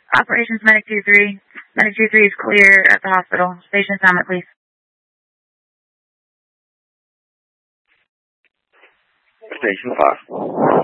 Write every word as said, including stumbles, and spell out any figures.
Operations Medic two three. Medic two three is clear at the hospital. Station assignment, please. Station five.